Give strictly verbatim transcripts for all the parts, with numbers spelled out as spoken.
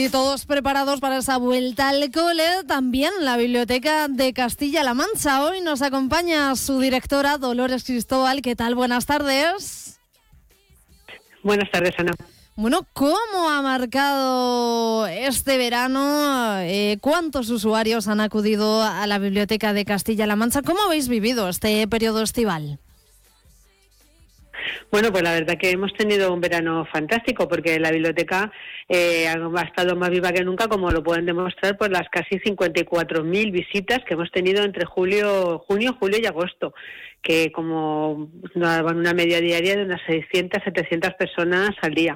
Y todos preparados para esa vuelta al cole, también la Biblioteca de Castilla-La Mancha. Hoy nos acompaña su directora, Dolores Cristóbal. ¿Qué tal? Buenas tardes. Buenas tardes, Ana. Bueno, ¿cómo ha marcado este verano? Eh, ¿Cuántos usuarios han acudido a la Biblioteca de Castilla-La Mancha? ¿Cómo habéis vivido este periodo estival? Bueno, pues la verdad que hemos tenido un verano fantástico porque la biblioteca eh, ha estado más viva que nunca, como lo pueden demostrar por las casi cincuenta y cuatro mil visitas que hemos tenido entre julio, junio, julio y agosto, que como van una media diaria de unas seiscientas, setecientas personas al día.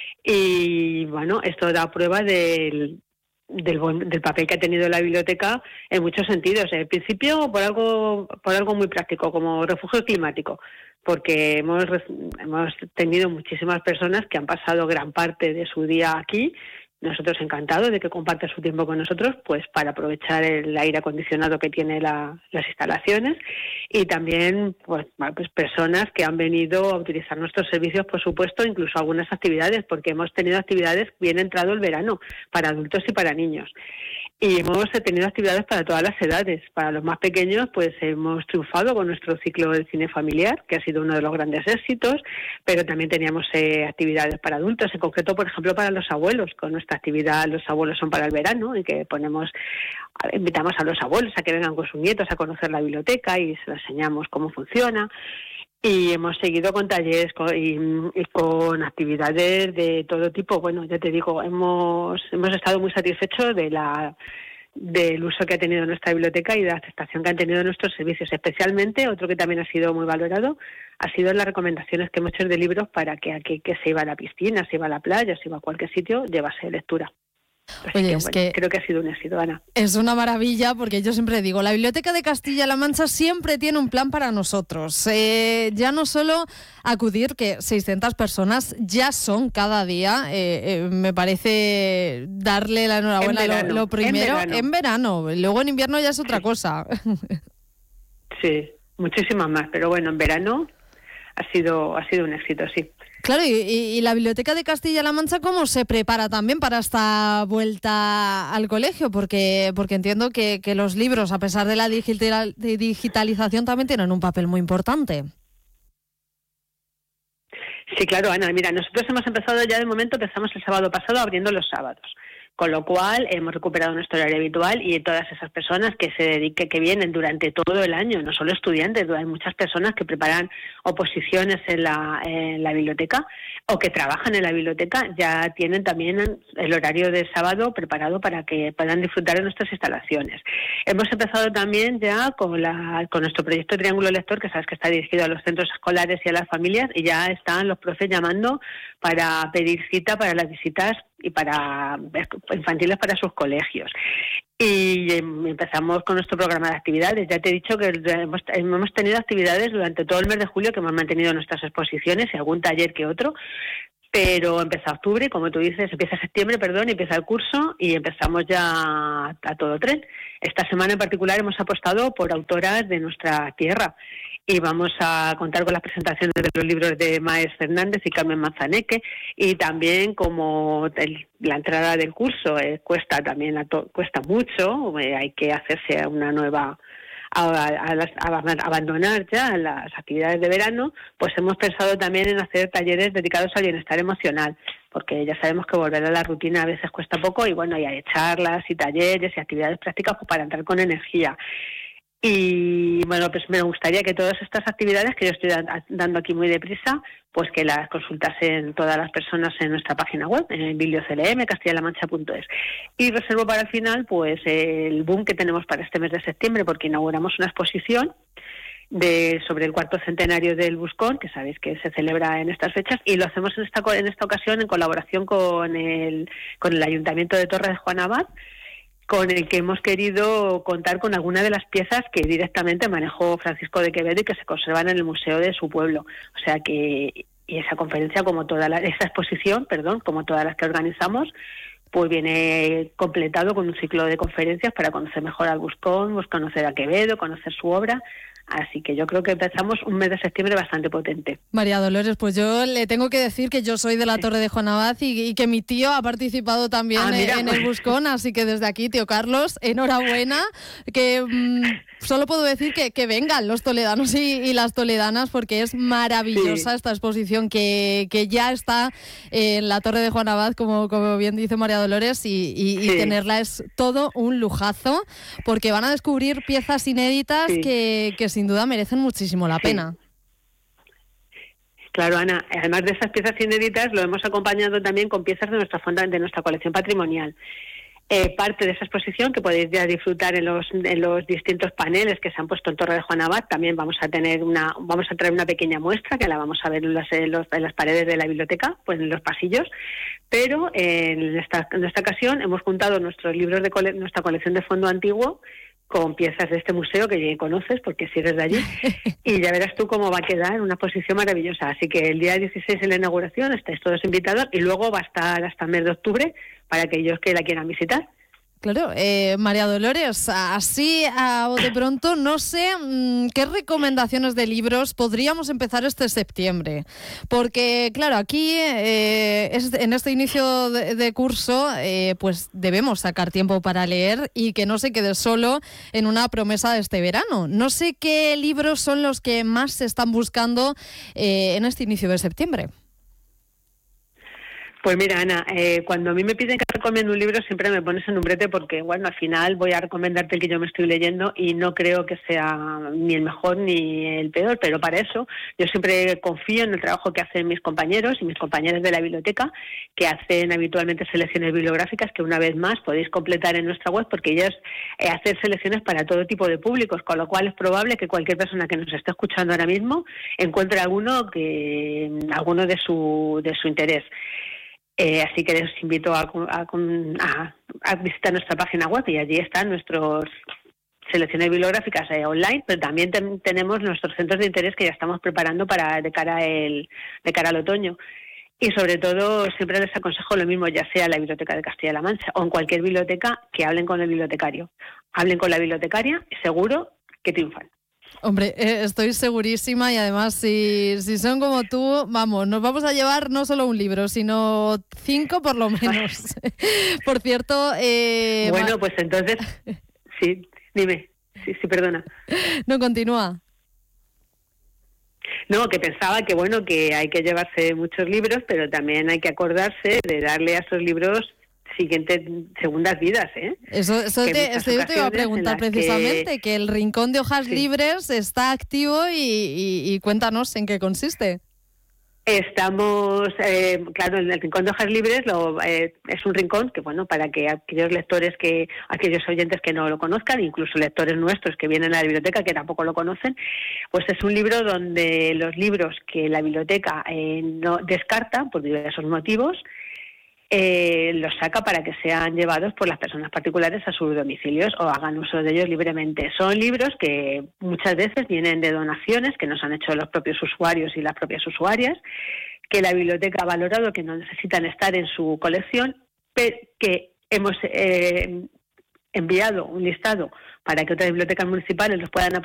Y bueno, esto da prueba del Del, del papel que ha tenido la biblioteca en muchos sentidos. En principio, por algo por algo muy práctico, como refugio climático, porque hemos hemos tenido muchísimas personas que han pasado gran parte de su día aquí. Nosotros encantados de que compartan su tiempo con nosotros, pues para aprovechar el aire acondicionado que tiene la, las instalaciones, y también pues, pues personas que han venido a utilizar nuestros servicios, por supuesto, incluso algunas actividades, porque hemos tenido actividades bien entrado el verano para adultos y para niños. Y hemos tenido actividades para todas las edades. Para los más pequeños, pues hemos triunfado con nuestro ciclo de cine familiar, que ha sido uno de los grandes éxitos, pero también teníamos eh, actividades para adultos, en concreto, por ejemplo, para los abuelos. Con nuestra actividad Los abuelos son para el verano, en que ponemos, invitamos a los abuelos a que vengan con sus nietos a conocer la biblioteca y se les enseñamos cómo funciona. Y hemos seguido con talleres con, y, y con actividades de todo tipo. Bueno, ya te digo, hemos hemos estado muy satisfechos de la del uso que ha tenido nuestra biblioteca y de la aceptación que han tenido nuestros servicios. Especialmente, otro que también ha sido muy valorado, ha sido las recomendaciones que hemos hecho de libros para que aquí que se iba a la piscina, se iba a la playa, se iba a cualquier sitio, llevase lectura. Así Oye, que, es bueno, que creo que ha sido un éxito, Ana. Es una maravilla, porque yo siempre digo, la Biblioteca de Castilla-La Mancha siempre tiene un plan para nosotros. Eh, ya no solo acudir, que seiscientas personas ya son cada día, eh, eh, me parece darle la enhorabuena En verano, lo, lo primero en verano. en verano, luego en invierno ya es otra Sí. cosa. Sí, muchísimas más, pero bueno, en verano ha sido ha sido un éxito, sí. Claro, y, y, y la Biblioteca de Castilla-La Mancha, ¿cómo se prepara también para esta vuelta al colegio? Porque porque entiendo que, que los libros, a pesar de la digital, de digitalización, también tienen un papel muy importante. Sí, claro, Ana. Mira, nosotros hemos empezado ya de momento, empezamos el sábado pasado abriendo los sábados. Con lo cual hemos recuperado nuestro horario habitual y todas esas personas que se dediquen, que vienen durante todo el año, no solo estudiantes, hay muchas personas que preparan oposiciones en la, en la biblioteca o que trabajan en la biblioteca, ya tienen también el horario de sábado preparado para que puedan disfrutar de nuestras instalaciones. Hemos empezado también ya con, la, con nuestro proyecto Triángulo Lector, que sabes que está dirigido a los centros escolares y a las familias, y ya están los profes llamando para pedir cita para las visitas y para infantiles para sus colegios. Y empezamos con nuestro programa de actividades. Ya te he dicho que hemos, hemos tenido actividades durante todo el mes de julio, que hemos mantenido nuestras exposiciones y algún taller que otro, pero empieza octubre, como tú dices, empieza septiembre, perdón, y empieza el curso y empezamos ya a todo tren. Esta semana en particular hemos apostado por autoras de nuestra tierra y vamos a contar con las presentaciones de los libros de Maes Fernández y Carmen Manzaneque, y también como el, la entrada del curso eh, cuesta también a to, cuesta mucho, eh, hay que hacerse a una nueva a, a, las, a abandonar ya las actividades de verano, pues hemos pensado también en hacer talleres dedicados al bienestar emocional, porque ya sabemos que volver a la rutina a veces cuesta poco, y bueno, hay charlas y talleres y actividades prácticas pues, para entrar con energía. Y bueno, pues me gustaría que todas estas actividades que yo estoy dando aquí muy deprisa, pues que las consultasen todas las personas en nuestra página web, en biblioclm castilla la mancha punto es. Y reservo para el final pues el boom que tenemos para este mes de septiembre, porque inauguramos una exposición de sobre el cuarto centenario del Buscón, que sabéis que se celebra en estas fechas, y lo hacemos en esta en esta ocasión en colaboración con el con el Ayuntamiento de Torre de Juan Abad, con el que hemos querido contar con alguna de las piezas que directamente manejó Francisco de Quevedo y que se conservan en el museo de su pueblo. O sea que, y esa conferencia, como toda la, esa exposición, perdón, como todas las que organizamos, pues viene completado con un ciclo de conferencias para conocer mejor al Buscón, pues conocer a Quevedo, conocer su obra. Así que yo creo que empezamos un mes de septiembre bastante potente. María Dolores, pues yo le tengo que decir que yo soy de la sí. Torre de Juan Abad y, y que mi tío ha participado también ah, en, en el Buscón, así que desde aquí, tío Carlos, enhorabuena, que mmm, solo puedo decir que, que vengan los toledanos y, y las toledanas, porque es maravillosa sí. esta exposición que, que ya está en la Torre de Juan Abad, como, como bien dice María Dolores, y, y, sí. y tenerla es todo un lujazo, porque van a descubrir piezas inéditas sí. que, que sin duda merecen muchísimo la sí. pena. Claro, Ana, además de esas piezas inéditas, lo hemos acompañado también con piezas de nuestra fonda, de nuestra colección patrimonial. Eh, parte de esa exposición que podéis ya disfrutar en los en los distintos paneles que se han puesto en Torre de Juan Abad. También vamos a tener una vamos a traer una pequeña muestra que la vamos a ver en las, en los, en las paredes de la biblioteca, pues en los pasillos. Pero eh, en esta en esta ocasión hemos juntado nuestros libros de cole, nuestra colección de fondo antiguo con piezas de este museo que ya conoces porque si eres de allí, y ya verás tú cómo va a quedar una exposición maravillosa. Así que el día dieciséis en la inauguración estáis todos invitados y luego va a estar hasta el mes de octubre para aquellos que la quieran visitar. Claro, eh, María Dolores, así a de pronto, no sé mmm, qué recomendaciones de libros podríamos empezar este septiembre, porque claro, aquí eh, es, en este inicio de, de curso eh, pues debemos sacar tiempo para leer y que no se quede solo en una promesa de este verano. No sé qué libros son los que más se están buscando eh, en este inicio de septiembre. Pues mira, Ana, eh, cuando a mí me piden que recomiende un libro siempre me pones en un brete porque, bueno, al final voy a recomendarte el que yo me estoy leyendo y no creo que sea ni el mejor ni el peor, pero para eso yo siempre confío en el trabajo que hacen mis compañeros y mis compañeras de la biblioteca, que hacen habitualmente selecciones bibliográficas que una vez más podéis completar en nuestra web porque ellos eh, hacen selecciones para todo tipo de públicos, con lo cual es probable que cualquier persona que nos esté escuchando ahora mismo encuentre alguno que alguno de su de su interés. Eh, así que les invito a, a, a, a visitar nuestra página web y allí están nuestros selecciones bibliográficas eh, online, pero también ten, tenemos nuestros centros de interés que ya estamos preparando para de cara el, de cara al otoño. Y sobre todo siempre les aconsejo lo mismo, ya sea en la Biblioteca de Castilla-La Mancha o en cualquier biblioteca, que hablen con el bibliotecario. Hablen con la bibliotecaria y seguro que triunfan. Hombre, eh, estoy segurísima y además si, si son como tú, vamos, nos vamos a llevar no solo un libro, sino cinco por lo menos. Por cierto... Eh, bueno, ma- pues entonces, sí, dime, sí, sí, perdona. No, continúa. No, que pensaba que bueno, que hay que llevarse muchos libros, pero también hay que acordarse de darle a esos libros siguientes segundas vidas, ¿eh? Eso, eso te, eso yo te iba a preguntar precisamente, que... que el Rincón de Hojas sí. Libres está activo y, y, y cuéntanos en qué consiste. Estamos, eh, claro, en el Rincón de Hojas Libres lo, eh, es un rincón que, bueno, para que aquellos lectores, que aquellos oyentes que no lo conozcan, incluso lectores nuestros que vienen a la biblioteca que tampoco lo conocen, pues es un libro donde los libros que la biblioteca eh, no descarta por diversos motivos, Eh, los saca para que sean llevados por las personas particulares a sus domicilios o hagan uso de ellos libremente. Son libros que muchas veces vienen de donaciones que nos han hecho los propios usuarios y las propias usuarias, que la biblioteca ha valorado que no necesitan estar en su colección, pero que hemos eh, enviado un listado para que otras bibliotecas municipales los puedan apoyar